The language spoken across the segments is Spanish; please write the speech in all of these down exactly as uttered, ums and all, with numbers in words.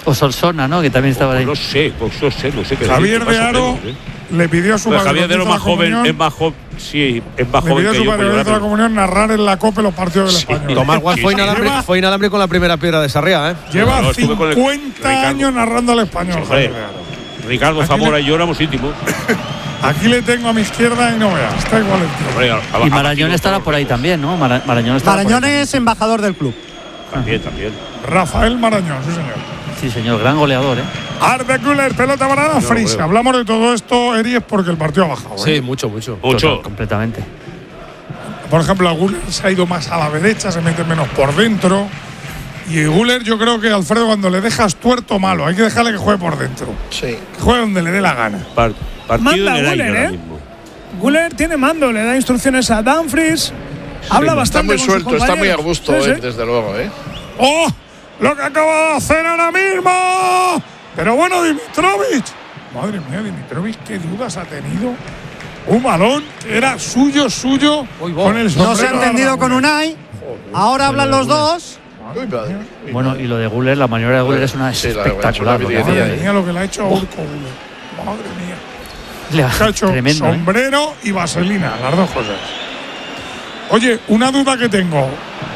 O Solsona, ¿no? Que también estaba pues ahí. No sé, pues no sé, no sé qué Javier decir, de más o Aro menos, ¿eh? le pidió a su Pues padre. Javier de Aro más joven, es más joven, sí, es más Le joven pidió a que su yo. padre pero de la ahora- comunión narrar en la COPE los partidos del Sí. Español. Tomás Guas Sí, fue, sí. inalambre, Lleva- fue inalambre con la primera piedra de Sarriá, ¿eh? Lleva No, estuve con el- cincuenta Ricardo. años narrando al español. Hombre, Javier de Aro. Ricardo Aquí Zamora le- y yo éramos íntimos. Aquí le tengo a mi izquierda y no veas. Está igual el tío. Hombre, a- a- Y a- Marañón a- estará por ahí también, ¿no? Mara- Marañón estará por ahí Marañón es embajador del club. También, también. Rafael Marañón, sí señor. Sí, señor, gran goleador, ¿eh? Arde Güler, pelota para No, Dumfries. creo. Hablamos de todo esto, Eri, es porque el partido ha bajado. Sí, ¿eh? mucho, mucho. Mucho. Total, completamente. Por ejemplo, a Güler se ha ido más a la derecha, se mete menos por dentro. Y Güler, yo creo que Alfredo, cuando le dejas tuerto, malo. Hay que dejarle que juegue por dentro. Sí. Que juegue donde le dé la gana. Par- partido Manda en el aire Güler, ahora ¿eh? mismo. Güler tiene mando, le da instrucciones a Dumfries. Habla Está bastante muy con suelto, sus está muy a compañeros. gusto, Sí, eh, sí. desde luego, ¿eh? ¡Oh! Lo que acaba de hacer ahora mismo. Pero bueno, Dimitrovic. Madre mía, Dimitrovic, qué dudas ha tenido. Un balón que era suyo, suyo. Uy, va. Con el No se ha sombrero entendido Arda con Güler. Unai. Ahora hablan los dos. Uy, madre. Bueno, y lo de Güler, la maniobra de Güler es una Sí, la de Güler, espectacular. es una lo que hace. vidriería Madre mía, lo que le ha hecho a Urco Güler. Madre mía. Le ha- Se ha hecho Tremendo, ¿eh? sombrero y vaselina, las dos cosas. Oye, una duda que tengo.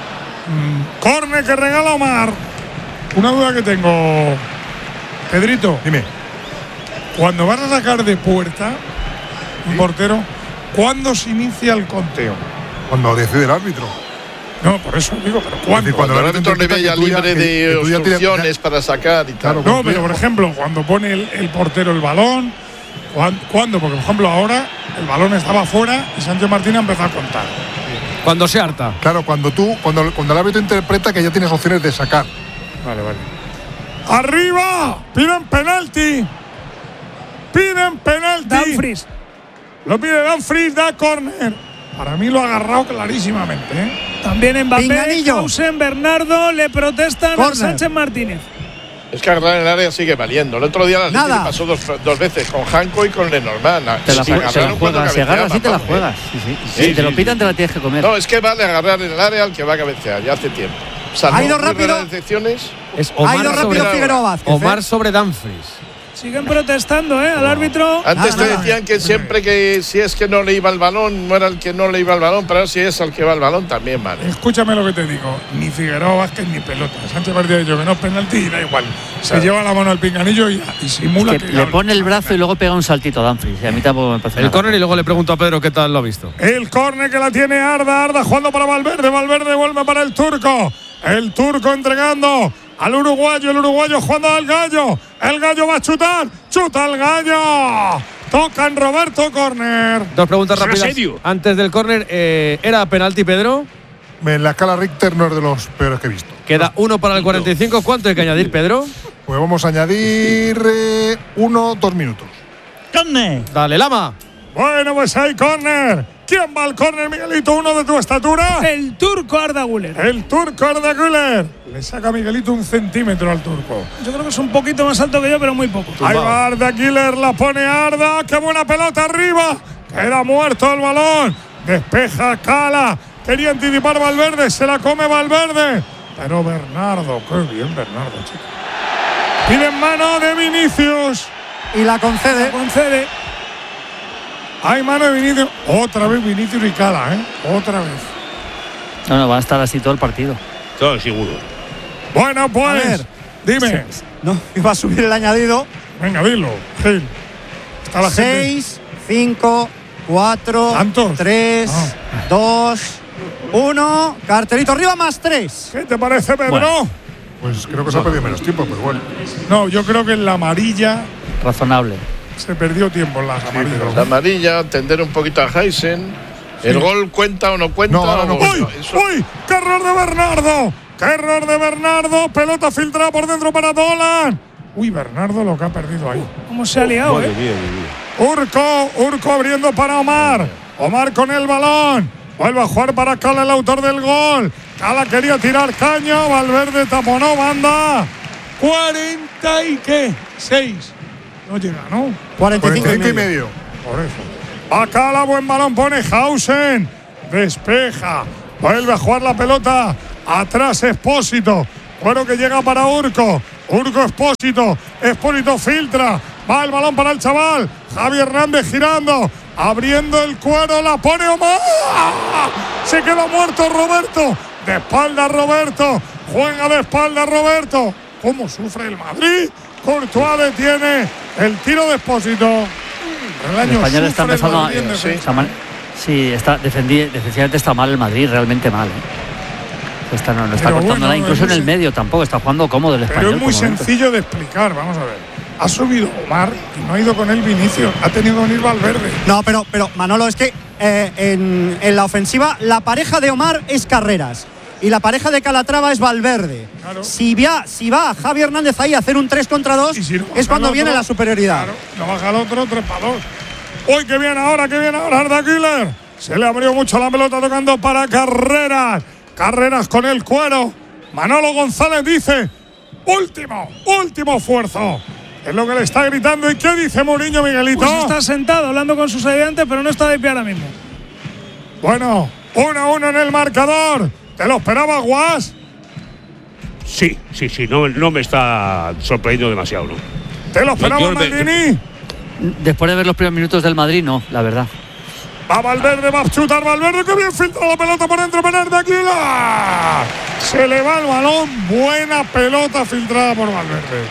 Mm, Córner que regala Omar. Una duda que tengo. Pedrito, Dime. cuando vas a sacar de puerta un portero, ¿cuándo se inicia el conteo? Cuando decide el árbitro. No, por eso digo, pero Es ¿cuándo? decir, Cuando el árbitro le interpreta ve ya que tú libre que- de que tú ya tienes- obstrucciones para sacar y tal. Claro, No, pero por ejemplo, cuando pone el, el portero el balón, ¿cuán- ¿cuándo? Porque por ejemplo ahora el balón estaba fuera y Sánchez Martín ha empezado a contar. Cuando se harta. Claro, cuando tú, cuando, cuando el árbitro interpreta que ya tienes opciones de sacar. Vale, vale. ¡Arriba! ¡Piden penalti! ¡Piden penalti! Dumfries. Lo pide Dumfries, da córner. Para mí lo ha agarrado clarísimamente, ¿eh? También Mbappé, Pinganillo. Hausen, Bernardo le protestan a Córner. Sánchez Martínez. Es que agarrar en el área sigue valiendo. El otro día la Nada. Leti pasó dos, dos veces con Hanco y con Lenormand. Te la, Se jue- se la agarraron cuando juegas, si agarras así te la cabeceaban, juegas. Sí, sí. Sí, Si te lo sí, pitan, sí. te la tienes que comer. No, es que vale agarrar en el área al que va a cabecear, ya hace tiempo. Salvo Ha ido muy rápido. raras excepciones. Es Ha Omar ido rápido sobre, Figueroa Vázquez. Omar ¿eh? sobre Dumfries. Siguen protestando, ¿eh? Al árbitro. Antes Nada, te nada. decían que siempre que si es que no le iba el balón, no era el que no le iba el balón, pero ahora si es el que va el balón también vale. Escúchame lo que te digo. Ni Figueroa Vázquez ni pelota. Sánchez Martín ha dicho que no es penalti y da igual. Se Claro. lleva la mano al pinganillo y, y simula Que que, le pone el brazo y luego pega un saltito a Dumfries. Y a mí tampoco me parece El nada. córner y luego le pregunto a Pedro qué tal lo ha visto. El córner que la tiene Arda, Arda jugando para Valverde, Valverde vuelve para el turco. El turco entregando al uruguayo, el uruguayo jugando al gallo. El gallo va a chutar, chuta el gallo. Tocan Roberto, córner. Dos preguntas ¿Es en rápidas. serio? Antes del córner, eh, ¿era penalti, Pedro? En la escala Richter no es de los peores que he visto. Queda uno para el cuarenta y cinco. ¿Cuánto hay que añadir, Pedro? Pues vamos a añadir eh, uno, dos minutos. Dale, Lama. Bueno, pues hay córner. ¿Quién va al córner, Miguelito? ¿Uno de tu estatura? El turco Arda Güler. El turco Arda Güler. Le saca Miguelito un centímetro al turco. Yo creo que es un poquito más alto que yo, pero muy poco. Ahí va Arda Güler, la pone Arda. ¡Qué buena pelota arriba! Queda muerto el balón. Despeja Cala. Quería anticipar Valverde. Se la come Valverde. Pero Bernardo, qué bien Bernardo, chico. Piden mano de Vinicius. Y la concede. Concede. Hay mano de Vinicius. Otra vez Vinicius y Cala, ¿eh? Otra vez. No, no, van a estar así todo el partido. Todo seguro. Bueno, A pues. ver. Dime. No, iba a subir el añadido. Venga, dilo. Gil. Está la gente. seis, cinco, cuatro, ¿Tantos? tres, dos, uno. Cartelito arriba más tres. ¿Qué te parece, Pedro? Bueno. Pues creo que se ha perdido menos tiempo, pero bueno. No, yo creo que en la amarilla Razonable. se perdió tiempo en las amarillas. La amarilla, tender un poquito a Heisen. ¿El gol cuenta o no cuenta? No, ahora no O- cuenta. ¡Uy! eso- ¡Uy! ¡Qué error de Bernardo! ¡Qué error de Bernardo! Pelota filtrada por dentro para Dolan. Uy, Bernardo lo que ha perdido ahí. ¿Cómo se ha liado, Madre eh? mía, mi vida. Urco, Urco abriendo para Omar. Omar con el balón. Vuelve a jugar para Cala, el autor del gol. Cala quería tirar caño. Valverde taponó, banda. cuarenta y qué? seis. No llega, ¿no? cuarenta y cinco cuarenta y cinco y y medio. medio. Por eso. Acá la buen balón pone Hausen. Despeja. Vuelve a jugar la pelota. Atrás Expósito. Bueno, que llega para Urco. Urco Expósito. Expósito filtra. Va el balón para el chaval. Javi Hernández girando. Abriendo el cuero. La pone Omar. Se queda muerto Roberto. De espalda Roberto. Juega de espalda Roberto. ¿Cómo sufre el Madrid? Courtois detiene el tiro de Expósito. El español está empezando a. Sí, está mal. Sí, está defendí, defensivamente está mal el Madrid, realmente mal. ¿eh? Está, no, no está cortando bueno, nada, incluso en el medio tampoco, está jugando cómodo el español. Pero es muy sencillo de explicar, vamos a ver. Ha subido Omar y no ha ido con él Vinicius, ha tenido que venir Valverde. No, pero, pero Manolo, es que eh, en, en la ofensiva la pareja de Omar es Carreras y la pareja de Calatrava es Valverde. Claro. Si, va, si va Javi Hernández ahí a hacer un tres contra dos, si no es cuando otro, viene la superioridad. Claro, no baja el otro, tres para dos. Uy, que viene ahora, que viene ahora Arda Güler. Se le abrió mucho la pelota tocando para Carreras. Carreras con el cuero. Manolo González dice: último, último esfuerzo. Es lo que le está gritando. ¿Y qué dice Mourinho, Miguelito? Pues está sentado hablando con sus ayudantes, pero no está de pie ahora mismo. Bueno, uno a uno en el marcador. ¿Te lo esperabas, Guas? Sí, sí, sí. No, no me está sorprendiendo demasiado, ¿no? ¿Te lo esperabas, Maldini? Después de ver los primeros minutos del Madrid, no, la verdad. Va Valverde, va a chutar Valverde, que bien filtra la pelota por dentro, Menard de Aquila. Se le va el balón, buena pelota filtrada por Valverde.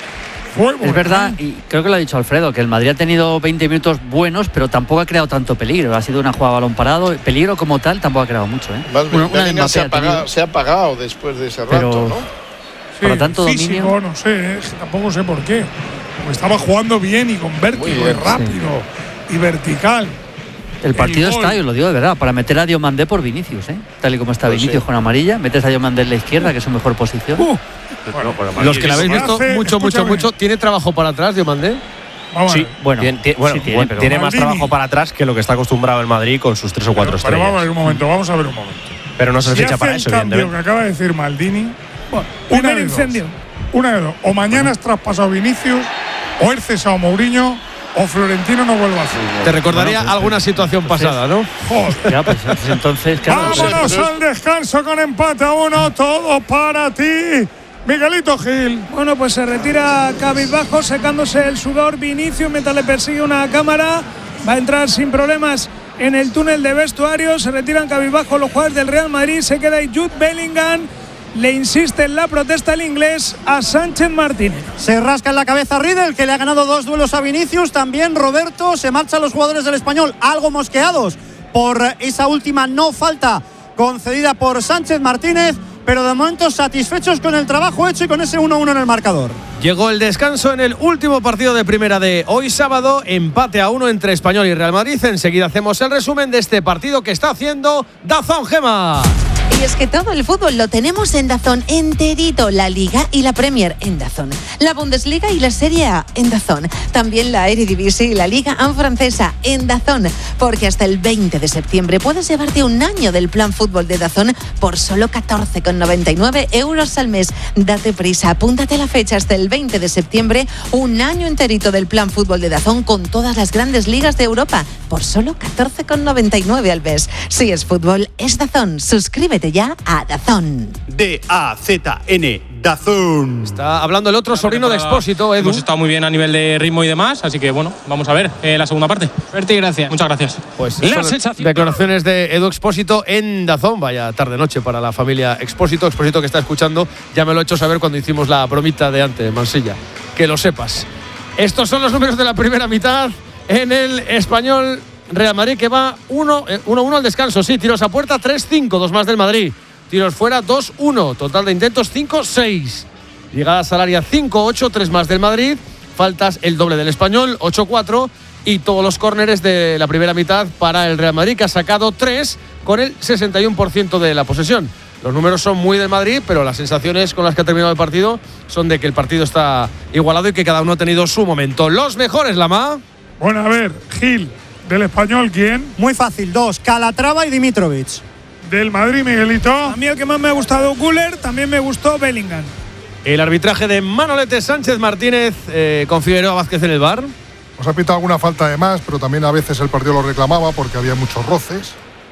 Fue es verdad, y creo que lo ha dicho Alfredo, que el Madrid ha tenido veinte minutos buenos, pero tampoco ha creado tanto peligro. Ha sido una jugada balón parado, peligro como tal tampoco ha creado mucho. ¿eh? Una, una se, ha apagado, se ha apagado después de ese pero, rato, ¿no? Sí, por lo tanto, físico, dominio. No sé, eh, tampoco sé por qué. Porque estaba jugando bien y con vértigo, y rápido sí. y vertical. El partido el está, yo lo digo de verdad, para meter a Diomandé por Vinicius, ¿eh? Tal y como está pues Vinicius sí. con amarilla, metes a Diomandé en la izquierda, que es su mejor posición. Uh, bueno, los que la habéis visto hace, mucho, mucho, mucho, ¿tiene trabajo para atrás Diomandé? Vamos sí, bueno, tiene, tiene, bueno, sí tiene, bueno, tiene más trabajo para atrás que lo que está acostumbrado el Madrid con sus tres o cuatro pero, estrellas. Pero vamos a ver un momento, vamos a ver un momento. Pero no se si ficha para eso, evidentemente. Lo que acaba de decir Maldini, bueno, una primer incendio. Dos, una de dos, o mañana has traspasado Vinicius, o es cesado Mourinho, o Florentino no vuelve a hacer. Te recordaría bueno, pues, alguna situación pues, pasada, ¿no? Joder. Ya, pues, entonces, claro, vámonos pues, al descanso con empate a uno, todo para ti, Miguelito Gil. Bueno, pues se retira cabizbajo, secándose el sudor Vinicius mientras le persigue una cámara. Va a entrar sin problemas en el túnel de vestuario. Se retiran cabizbajo los jugadores del Real Madrid. Se queda ahí Jude Bellingham. Le insiste en la protesta el inglés a Sánchez Martínez. Se rasca en la cabeza Riedel, que le ha ganado dos duelos a Vinicius. También Roberto. Se marchan los jugadores del Español, algo mosqueados por esa última no falta concedida por Sánchez Martínez, pero de momento satisfechos con el trabajo hecho y con ese uno uno en el marcador. Llegó el descanso en el último partido de primera de hoy sábado, empate a uno entre Español y Real Madrid. Enseguida hacemos el resumen de este partido que está haciendo DAZN, Gema. Y es que todo el fútbol lo tenemos en DAZN enterito, la Liga y la Premier en DAZN, la Bundesliga y la Serie A en DAZN, también la Eredivisie y la Liga uno francesa en DAZN, porque hasta el veinte de septiembre puedes llevarte un año del plan fútbol de DAZN por solo catorce con noventa y nueve euros al mes. Date prisa, apúntate la fecha hasta el veinte de septiembre, un año enterito del plan fútbol de DAZN con todas las grandes ligas de Europa por solo catorce con noventa y nueve al mes. Si es fútbol, es DAZN. Suscríbete ya a DAZN. D A Z N, DAZN. Está hablando el otro sobrino de Expósito, Edu. Hemos estado muy bien a nivel de ritmo y demás, así que bueno, vamos a ver eh, la segunda parte. Suerte y gracias. Muchas gracias. Pues la sensación. Declaraciones de Edu Expósito en DAZN. Vaya tarde-noche para la familia Expósito. Expósito que está escuchando, ya me lo he hecho saber cuando hicimos la bromita de antes, Mansilla. Que lo sepas. Estos son los números de la primera mitad en el Español Real Madrid, que va uno uno al descanso. Sí, tiros a puerta tres cinco, dos más del Madrid. Tiros fuera dos uno, total de intentos cinco seis. Llegadas al área cinco ocho, tres más del Madrid. Faltas el doble del Español, ocho cuatro. Y todos los córneres de la primera mitad para el Real Madrid, que ha sacado tres con el sesenta y uno por ciento de la posesión. Los números son muy del Madrid, pero las sensaciones con las que ha terminado el partido son de que el partido está igualado y que cada uno ha tenido su momento. Los mejores, Lama. Bueno, a ver, Gil, del Español, ¿quién? Muy fácil, dos, Calatrava y Dimitrovic. Del Madrid, Miguelito. A mí el que más me ha gustado Güler, también me gustó Bellingham. El arbitraje de Manolete Sánchez Martínez eh, con Figueroa Vázquez en el V A R. Nos ha pitado alguna falta de más, pero también a veces el partido lo reclamaba porque había muchos roces.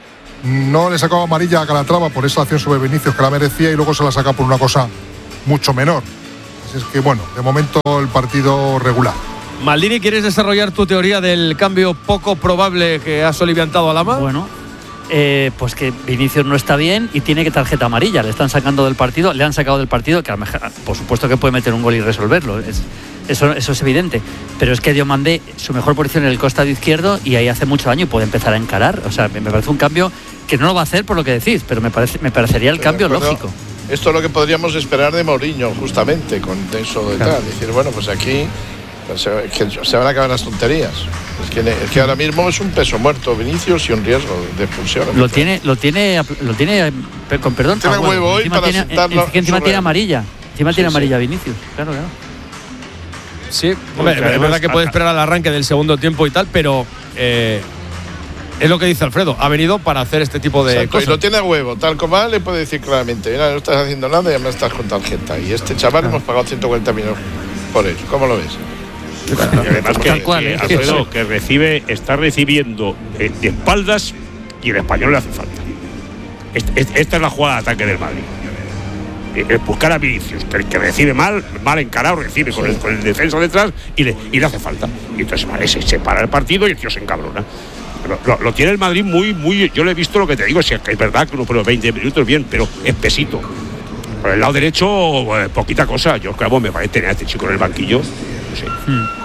No le sacaba amarilla a Calatrava por esa acción sobre Vinicius que la merecía y luego se la saca por una cosa mucho menor. es que, bueno, de momento el partido regular. Maldini, ¿quieres desarrollar tu teoría del cambio poco probable que ha soliviantado a Lama? Bueno, eh, pues que Vinicius no está bien y tiene que tarjeta amarilla. Le están sacando del partido, le han sacado del partido, que a lo mejor, por supuesto que puede meter un gol y resolverlo. Es, eso, eso es evidente. Pero es que Diomandé, su mejor posición en el costado izquierdo y ahí hace mucho daño y puede empezar a encarar. O sea, me parece un cambio que no lo va a hacer por lo que decís, pero me, parece, me parecería el cambio lógico. Esto es lo que podríamos esperar de Mourinho, justamente, con eso de Claro. tal. Decir, bueno, pues aquí pues, se, que se van a acabar las tonterías. Es que, es que ahora mismo es un peso muerto Vinicius y un riesgo de expulsión. Lo tiene, lo tiene, lo tiene, con perdón. Tiene ah, bueno, huevo hoy encima para tiene, sentarlo es que encima sobre tiene él. amarilla. Encima Sí, tiene sí. amarilla Vinicius. Claro, claro. Sí, hombre, es verdad que puede esperar al arranque del segundo tiempo y tal, pero eh, es lo que dice Alfredo. Ha venido para hacer este tipo de Exacto, cosas. y lo tiene a huevo, tal como va, le puede decir claramente, mira, no estás haciendo nada y además estás con tarjeta. Y este chaval hemos pagado ciento cuarenta millones por él. ¿Cómo lo ves? Y además que, Tal cual, que ¿eh? Alfredo, que recibe, está recibiendo eh, de espaldas y el español le hace falta. Este- este- esta es la jugada de ataque del Madrid. Eh, eh, buscar a Vinicius, que, que recibe mal, mal encarado, recibe con, el, con el defensa detrás y le, y le hace falta. Y entonces vale, se separa el partido y el tío se encabrona. Pero lo, lo tiene el Madrid muy, muy. Yo le he visto lo que te digo, si es que es verdad que uno pero veinte minutos bien, pero es pesito. Por el lado derecho, eh, poquita cosa. Yo creo que me parece tener a este chico en el banquillo. No sé.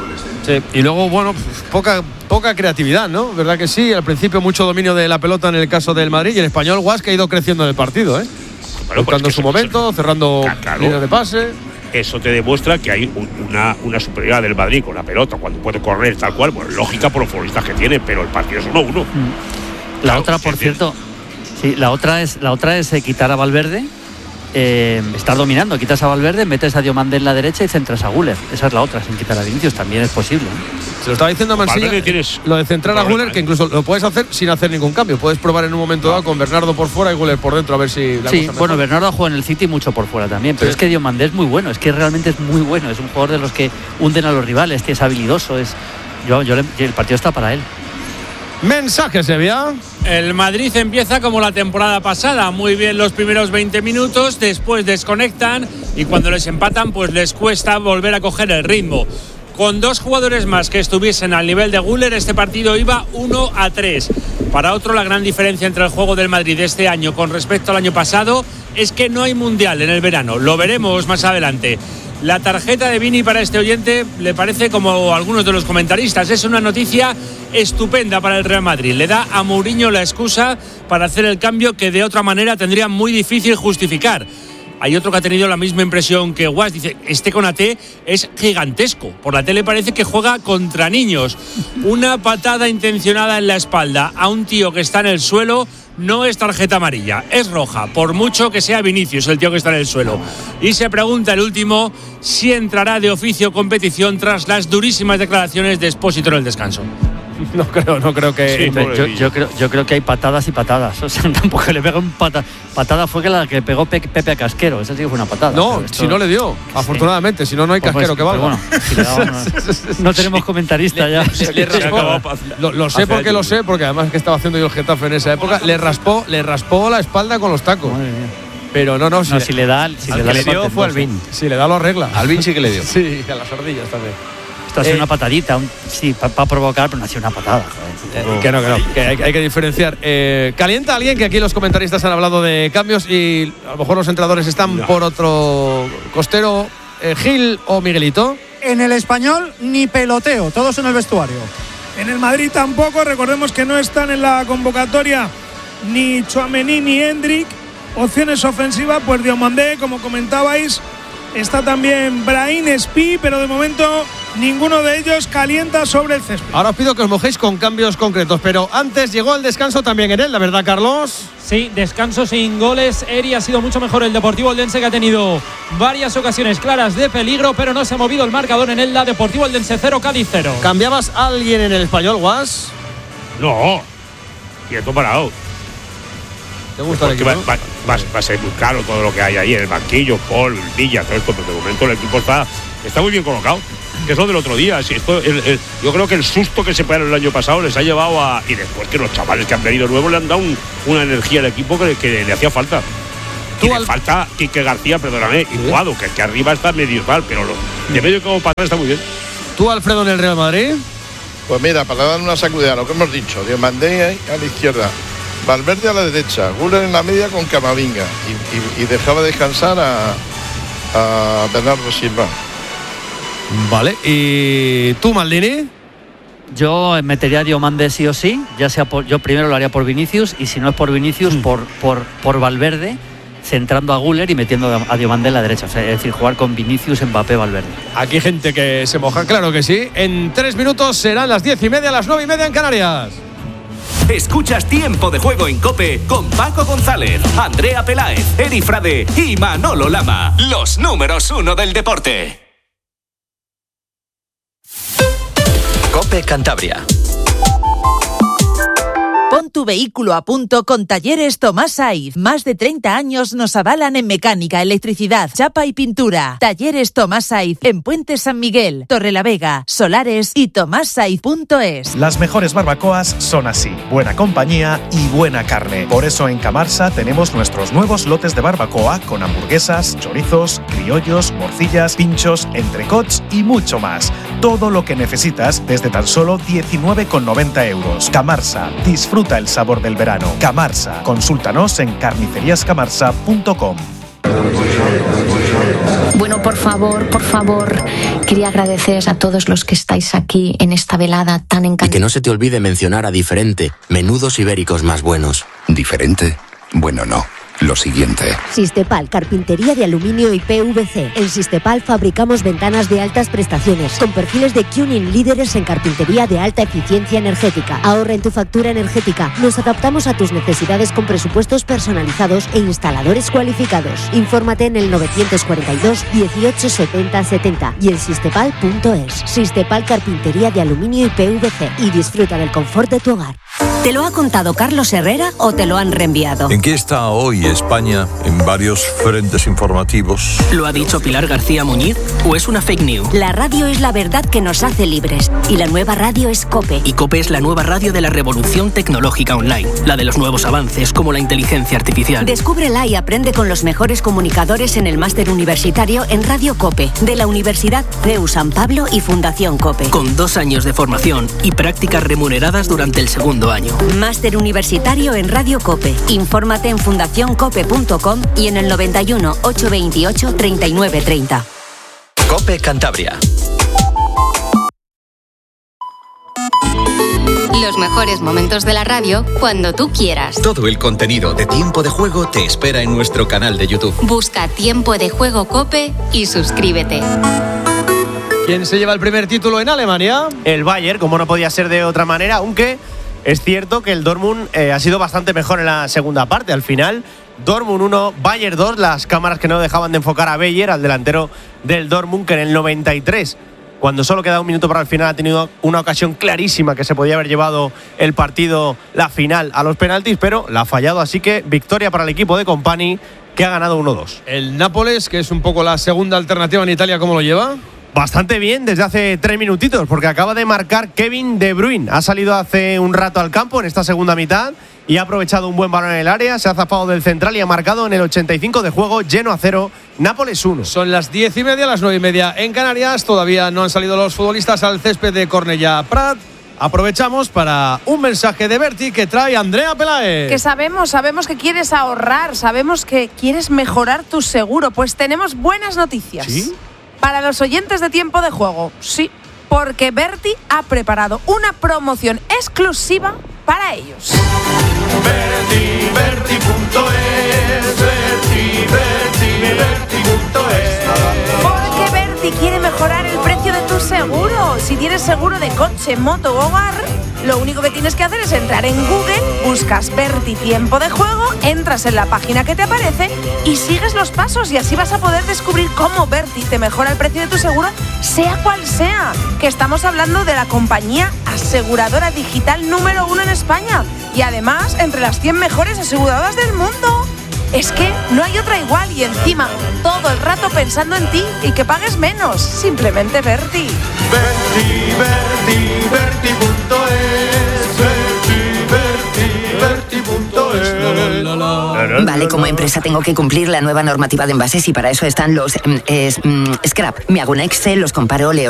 Sí. Y luego, bueno, pues, poca, poca creatividad, ¿no? ¿Verdad que sí? Al principio mucho dominio de la pelota en el caso del Madrid y el español Guas que ha ido creciendo en el partido, ¿eh? Bueno, pues Buscando es que su eso- momento, cerrando Claro. líneas de pase. Eso te demuestra que hay un- una, una superioridad del Madrid con la pelota cuando puede correr tal cual. Bueno, lógica por los futbolistas que tiene, pero el partido es uno a uno. La Claro, otra, sí, por sí. cierto, sí, la otra es, la otra es eh, quitar a Valverde, eh, estar dominando, quitas a Valverde, metes a Diomandé en la derecha y centras a Guller. Esa es la otra, sin quitar a Vinicius, también es posible. ¿eh? Se lo estaba diciendo a Mansilla, Valverde tienes lo de centrar a problema, Guller, que ¿eh? incluso lo puedes hacer sin hacer ningún cambio. Puedes probar en un momento dado con Bernardo por fuera y Guller por dentro a ver si la Sí, cosa bueno, mejora. Bernardo ha jugado en el City mucho por fuera también, pero Sí. es que Diomandé es muy bueno, es que realmente es muy bueno, es un jugador de los que hunden a los rivales, que es habilidoso, es yo, yo le- el partido está para él. Mensaje, Sevilla. El Madrid empieza como la temporada pasada, muy bien los primeros veinte minutos, después desconectan y cuando les empatan pues les cuesta volver a coger el ritmo. Con dos jugadores más que estuviesen al nivel de Güler, este partido iba uno a tres. Para otro, la gran diferencia entre el juego del Madrid de este año con respecto al año pasado es que no hay mundial en el verano. Lo veremos más adelante. La tarjeta de Vini para este oyente le parece como a algunos de los comentaristas. Es una noticia estupenda para el Real Madrid. Le da a Mourinho la excusa para hacer el cambio que de otra manera tendría muy difícil justificar. Hay otro que ha tenido la misma impresión que Guas. Dice, este Konaté es gigantesco. Por la tele parece que juega contra niños. Una patada intencionada en la espalda a un tío que está en el suelo no es tarjeta amarilla, es roja, por mucho que sea Vinicius el tío que está en el suelo. Y se pregunta el último si entrará de oficio competición tras las durísimas declaraciones de Expósito en el descanso. No creo, no creo que. Sí, yo, yo creo, yo creo que hay patadas y patadas. O sea, tampoco le pega un pata. Patada fue que la que pegó Pe- Pepe a Casquero. Esa sí que fue una patada. No, si no le dio, afortunadamente. Si no, no hay Pues, casquero que pues, valga. bueno, si le daba una- no tenemos comentarista ya. Le, le raspó, lo, lo sé porque lo sé, porque además que estaba haciendo yo el Getafe en esa época, le raspó, le raspó la espalda con los tacos. Pero no, no, si, No, si le da, si le da le parte fue en dos, Albin. Si le da lo arregla. Albin sí que le dio. Sí, a las ardillas también. Esto ha sido Eh, una patadita, un- sí, para provocar, pero no ha sido una patada. Joder, Eh, que no, que no, que hay, hay que diferenciar. Eh, ¿Calienta alguien? Que aquí los comentaristas han hablado de cambios y a lo mejor los entrenadores están No. por otro costero. Eh, ¿Gil o Miguelito? En el Español, ni peloteo, todos en el vestuario. En el Madrid tampoco, recordemos que no están en la convocatoria ni Tchouaméni ni Hendrik. Opciones ofensivas, pues Diomandé, como comentabais, está también Brahim Espí, pero de momento ninguno de ellos calienta sobre el césped. Ahora os pido que os mojéis con cambios concretos, pero antes llegó el descanso también en él, la verdad, Carlos. Sí, descanso sin goles. Eri ha sido mucho mejor el Deportivo Eldense, que ha tenido varias ocasiones claras de peligro, pero no se ha movido el marcador en el la Deportivo Eldense cero, Cádiz cero. ¿Cambiabas a alguien en el Español, Guas? No, quieto parado. ¿Te gusta el Porque equipo? va, va- va- va a ser muy caro todo lo que hay ahí, el banquillo, Paul, Villa, todo esto, pero de momento el equipo está, está muy bien colocado. Que es lo del otro día. Si esto, el- el- yo creo que el susto que se pegaron el año pasado les ha llevado a. Y después que los chavales que han venido nuevos le han dado un- una energía al equipo que, que le hacía falta. Y le al... falta Quique García, perdóname, y Guado, que, que arriba está medio mal, pero lo, de medio como para atrás está muy bien. ¿Tú, Alfredo, en el Real Madrid? Pues mira, para dar una sacudida, lo que hemos dicho, Diomandé a la izquierda, Valverde a la derecha, Güler en la media con Camavinga y, y, y dejaba descansar a, a Bernardo Silva. Vale, ¿y tú, Maldini? Yo metería a Diomandé sí o sí, ya sea por, yo primero lo haría por Vinicius y si no es por Vinicius, mm. por, por, por Valverde, centrando a Güler y metiendo a Diomandé en la derecha, o sea, es decir, jugar con Vinicius, Mbappé, Valverde. Aquí hay gente que se moja, claro que sí. En tres minutos serán las diez y media, las nueve y media en Canarias. Escuchas Tiempo de Juego en COPE con Paco González, Andrea Peláez, Eri Frade y Manolo Lama, los números uno del deporte. COPE Cantabria. Pon tu vehículo a punto con Talleres Tomás Saiz. Más de treinta años nos avalan en mecánica, electricidad, chapa y pintura. Talleres Tomás Saiz en Puente San Miguel, Torrelavega, Solares y tomás saiz punto es. Las mejores barbacoas son así, buena compañía y buena carne. Por eso en Camarsa tenemos nuestros nuevos lotes de barbacoa con hamburguesas, chorizos, criollos, morcillas, pinchos, entrecots y mucho más. Todo lo que necesitas desde tan solo diecinueve con noventa euros. Camarsa, disfruta el sabor del verano. Camarsa, consúltanos en carnicerías camarsa punto com. Bueno, por favor, por favor, quería agradeceros a todos los que estáis aquí en esta velada tan encantadora. Y que no se te olvide mencionar a Diferente, menudos ibéricos más buenos. ¿Diferente? Bueno, no. Lo siguiente. Sistepal, carpintería de aluminio y P V C. En Sistepal fabricamos ventanas de altas prestaciones, con perfiles de Cuning líderes en carpintería de alta eficiencia energética. Ahorra en tu factura energética. Nos adaptamos a tus necesidades con presupuestos personalizados e instaladores cualificados. Infórmate en el novecientos cuarenta y dos, dieciocho, setenta, setenta y en sistepal punto es. Sistepal, carpintería de aluminio y P V C. Y disfruta del confort de tu hogar. ¿Te lo ha contado Carlos Herrera o te lo han reenviado? ¿En qué está hoy España en varios frentes informativos? ¿Lo ha dicho Pilar García Muñiz o es una fake news? La radio es la verdad que nos hace libres y la nueva radio es COPE. Y COPE es la nueva radio de la revolución tecnológica online, la de los nuevos avances como la inteligencia artificial. Descúbrela y aprende con los mejores comunicadores en el máster universitario en Radio COPE de la Universidad C E U San Pablo y Fundación COPE. Con dos años de formación y prácticas remuneradas durante el segundo año. Máster universitario en Radio COPE. Infórmate en fundación cope punto com y en el noventa y uno, ochocientos veintiocho, treinta y nueve treinta. COPE Cantabria. Los mejores momentos de la radio cuando tú quieras. Todo el contenido de Tiempo de Juego te espera en nuestro canal de YouTube. Busca Tiempo de Juego COPE y suscríbete. ¿Quién se lleva el primer título en Alemania? El Bayern, como no podía ser de otra manera, aunque es cierto que el Dortmund eh, ha sido bastante mejor en la segunda parte. Al final, Dortmund uno, Bayern dos, las cámaras que no dejaban de enfocar a Beyer, al delantero del Dortmund, que en el noventa y tres, cuando solo queda un minuto para el final, ha tenido una ocasión clarísima que se podía haber llevado el partido, la final, a los penaltis, pero la ha fallado. Así que victoria para el equipo de Company, que ha ganado uno dos. El Nápoles, que es un poco la segunda alternativa en Italia, ¿cómo lo lleva? Bastante bien desde hace tres minutitos, porque acaba de marcar Kevin De Bruyne. Ha salido hace un rato al campo en esta segunda mitad y ha aprovechado un buen balón en el área, se ha zafado del central y ha marcado en el ochenta y cinco de juego, lleno a cero, Nápoles uno. Son las diez y media, las nueve y media en Canarias. Todavía no han salido los futbolistas al césped de Cornellà Prat. Aprovechamos para un mensaje de Berti que trae Andrea Peláez. Que sabemos, sabemos que quieres ahorrar, sabemos que quieres mejorar tu seguro. Pues tenemos buenas noticias. ¿Sí? Para los oyentes de Tiempo de Juego, sí, porque Berti ha preparado una promoción exclusiva para ellos. Berti, Berti punto es, Berti, Berti, Berti punto es. Porque Berti quiere mejorar el precio de tu seguro. Si tienes seguro de coche, moto o hogar, lo único que tienes que hacer es entrar en Google, buscas Berti Tiempo de Juego, entras en la página que te aparece y sigues los pasos y así vas a poder descubrir cómo Berti te mejora el precio de tu seguro, sea cual sea. Que estamos hablando de la compañía aseguradora digital número uno en España y además entre las cien mejores aseguradoras del mundo. Es que no hay otra igual y encima todo el rato pensando en ti y que pagues menos. Simplemente Berti. Berti, Berti, Berti punto es, Berti, Berti, Berti punto es. La, la, la, la. Vale, como empresa tengo que cumplir la nueva normativa de envases y para eso están los mm, es, mm, scrap. Me hago un Excel, los comparo, leo